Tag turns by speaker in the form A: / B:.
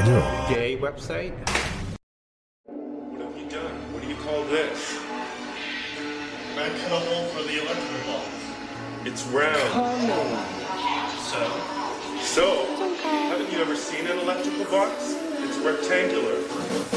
A: do.
B: Gay website?
C: What have you done? What do you call this?
D: I cut a hole for the electrical box.
C: It's round.
D: So?
C: So, haven't you ever seen an electrical box? It's rectangular.